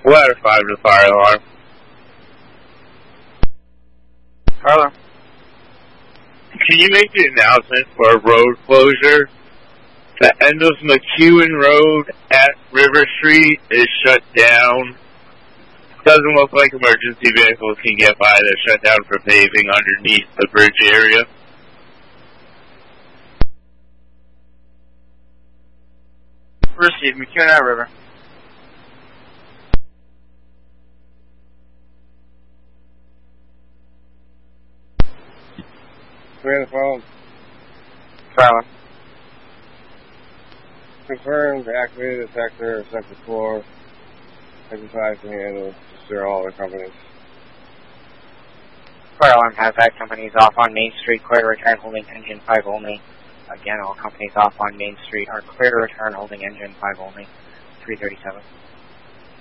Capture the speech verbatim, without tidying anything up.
Ladder five to the fire alarm. Fire alarm. Can you make the announcement for a road closure? The end of McEwen Road at River Street is shut down. Doesn't look like emergency vehicles can get by. They're shut down for paving underneath the bridge area. Received, McEwen at River. Clear the phone. Fire alarm. Confirmed, activated the sector, sector four. fifty-five can handle, secure all other companies. Fire alarm has that companies off on Main Street, clear to return holding engine five only. Again, all companies off on Main Street are clear to return holding engine five only. three thirty-seven.